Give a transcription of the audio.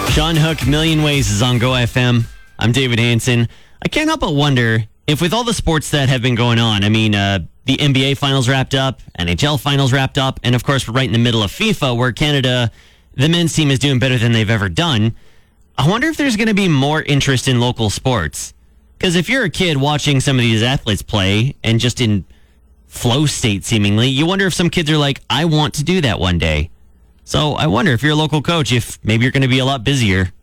John Hook, Million Ways is on Go FM. I'm David Hansen. I can't help but wonder if with all the sports that have been going on, the NBA finals wrapped up, NHL finals wrapped up, and of course we're right in the middle of FIFA where Canada, the men's team is doing better than they've ever done. I wonder if there's going to be more interest in local sports. Because if you're a kid watching some of these athletes play and just in flow state seemingly, you wonder if some kids are like, I want to do that one day. So I wonder if you're a local coach, if maybe you're going to be a lot busier